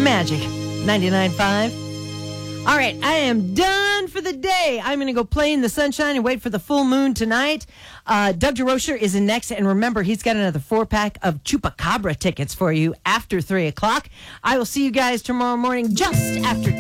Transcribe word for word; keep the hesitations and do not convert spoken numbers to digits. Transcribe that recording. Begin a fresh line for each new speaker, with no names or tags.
Magic ninety-nine point five. All right, I am done for the day. I'm going to go play in the sunshine and wait for the full moon tonight. Uh, Doug DeRocher is in next, and remember, he's got another four-pack of Chupacabra tickets for you after three o'clock. I will see you guys tomorrow morning just after